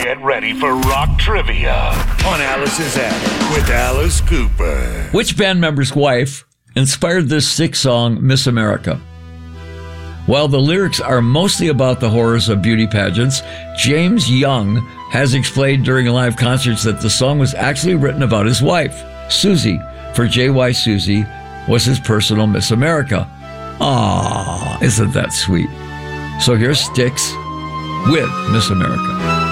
Get ready for rock trivia on Alice's Attic with Alice Cooper. Which band member's wife inspired this Styx song, Miss America? While the lyrics are mostly about the horrors of beauty pageants, James Young has explained during live concerts that the song was actually written about his wife. Susie, for J.Y. Susie, was his personal Miss America. Ah, isn't that sweet? So here's Styx with Miss America.